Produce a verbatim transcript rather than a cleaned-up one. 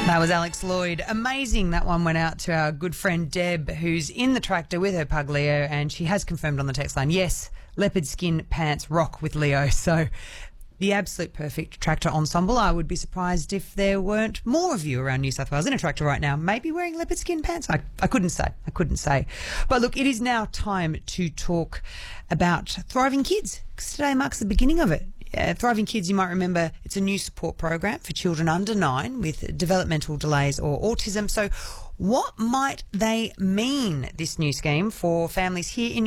That was Alex Lloyd. Amazing. That one went out to our good friend Deb, who's in the tractor with her pug Leo, and she has confirmed on the text line, yes, leopard skin pants rock with Leo. So the absolute perfect tractor ensemble. I would be surprised if there weren't more of you around New South Wales in a tractor right now, maybe wearing leopard skin pants. I, I couldn't say. I couldn't say. But look, it is now time to talk about Thriving Kids, because today marks the beginning of it. Uh, Thriving Kids, you might remember, it's a new support program for children under nine with developmental delays or autism. So what might they mean, this new scheme, for families here in